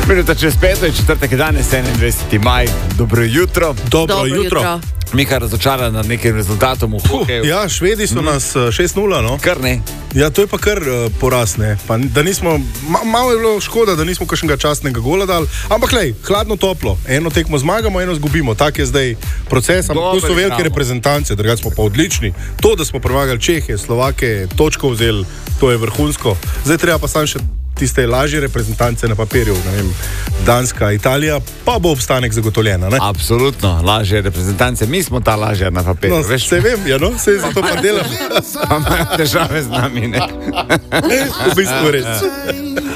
Minuta čez 5, je četrtek, danes 21. maj. Dobro jutro. Dobro jutro. Miha razočaran nad nekim rezultatom v hokeju. Ja, Švedi so nas 6-0, no? Kar ne. Ja, to je pa kar poraz, ne. Pa, da nismo, malo je bilo škoda, da nismo kakšnega častnega gola dali. Ampak lej, hladno toplo. Eno tekmo zmagamo, eno zgubimo. Tak je zdaj proces, ampak to so velike reprezentance, drugače smo pa odlični. To, da smo premagali Čehe, Slovake, točko vzeli, to je vrhunsko. Zdaj treba pa samo še tiste lažje reprezentance na papirju, ne vem, Danska, Italija, pa bo obstanek zagotovljena, ne? Absolutno, lažje reprezentance. Mi smo ta lažja na papirju, No, veš? se vem, ja, no, se za to pa delam. Pa imajo težave z nami, ne? V bistvu res.